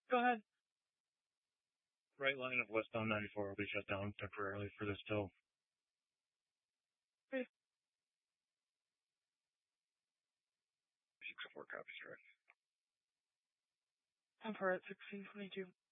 Go ahead. Right line of westbound 94 will be shut down temporarily for this tow. Okay. 604 copies, correct. Temper at 1622.